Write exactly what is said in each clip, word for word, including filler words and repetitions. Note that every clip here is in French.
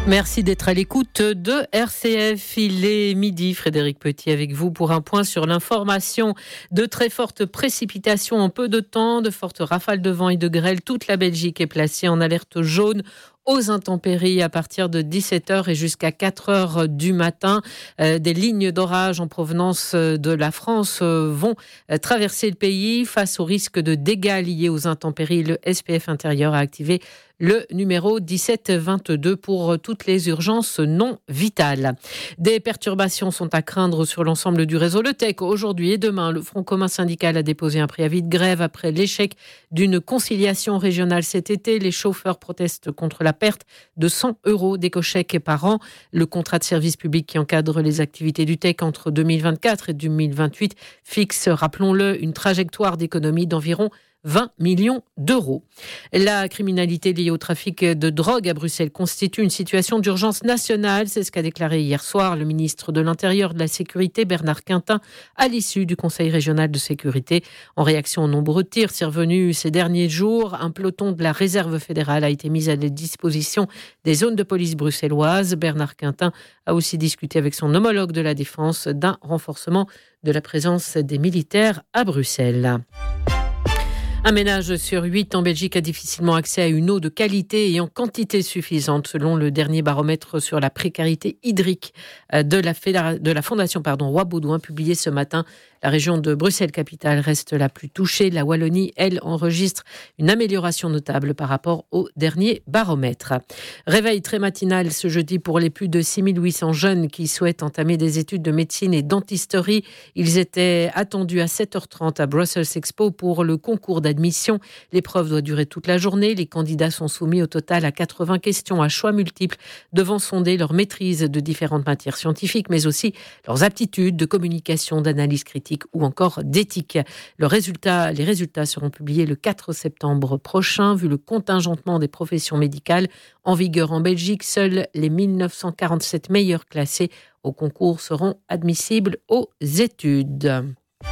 Merci d'être à l'écoute de R C F. Il est midi, Frédéric Petit avec vous pour un point sur l'information. De très fortes précipitations en peu de temps, de fortes rafales de vent et de grêle. Toute la Belgique est placée en alerte jaune aux intempéries à partir de dix-sept heures et jusqu'à quatre heures du matin. Euh, des lignes d'orage en provenance de la France euh, vont euh, traverser le pays. Face au risque de dégâts liés aux intempéries, le S P F intérieur a activé le numéro dix-sept vingt-deux pour toutes les urgences non vitales. Des perturbations sont à craindre sur l'ensemble du réseau Le Tech. Aujourd'hui et demain, le Front commun syndical a déposé un préavis de grève après l'échec d'une conciliation régionale cet été. Les chauffeurs protestent contre la perte de cent euros d'éco-chèques par an. Le contrat de service public qui encadre les activités du Tech entre deux mille vingt-quatre et deux mille vingt-huit fixe, rappelons-le, une trajectoire d'économie d'environ vingt millions d'euros. La criminalité liée au trafic de drogue à Bruxelles constitue une situation d'urgence nationale. C'est ce qu'a déclaré hier soir le ministre de l'Intérieur et de la Sécurité, Bernard Quintin, à l'issue du Conseil régional de sécurité. En réaction aux nombreux tirs survenus ces derniers jours, un peloton de la réserve fédérale a été mis à la disposition des zones de police bruxelloises. Bernard Quintin a aussi discuté avec son homologue de la Défense d'un renforcement de la présence des militaires à Bruxelles. Un ménage sur huit en Belgique a difficilement accès à une eau de qualité et en quantité suffisante, selon le dernier baromètre sur la précarité hydrique de la, fédéra- de la Fondation pardon, Roi Baudouin, publié ce matin. La région de Bruxelles-Capitale reste la plus touchée. La Wallonie, elle, enregistre une amélioration notable par rapport au dernier baromètre. Réveil très matinal ce jeudi pour les plus de six mille huit cents jeunes qui souhaitent entamer des études de médecine et dentisterie. Ils étaient attendus à sept heures trente à Brussels Expo pour le concours d'admission. L'épreuve doit durer toute la journée. Les candidats sont soumis au total à quatre-vingts questions à choix multiples devant sonder leur maîtrise de différentes matières scientifiques, mais aussi leurs aptitudes de communication, d'analyse critique ou encore d'éthique. Le résultat, les résultats seront publiés le quatre septembre prochain. Vu le contingentement des professions médicales en vigueur en Belgique, seuls les mille neuf cent quarante-sept meilleurs classés au concours seront admissibles aux études.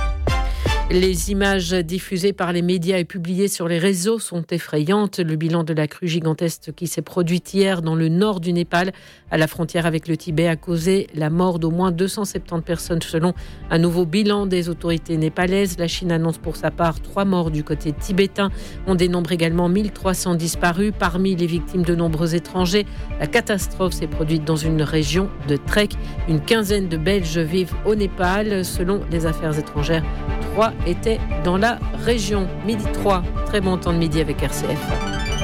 Les images diffusées par les médias et publiées sur les réseaux sont effrayantes. Le bilan de la crue gigantesque qui s'est produite hier dans le nord du Népal, à la frontière avec le Tibet, a causé la mort d'au moins deux cent soixante-dix personnes selon un nouveau bilan des autorités népalaises. La Chine annonce pour sa part trois morts du côté tibétain. On dénombre également mille trois cents disparus. Parmi les victimes, de nombreux étrangers. La catastrophe s'est produite dans une région de Trek. Une quinzaine de Belges vivent au Népal. Selon les affaires étrangères, trois étaient dans la région. Midi trois, très bon temps de midi avec R C F.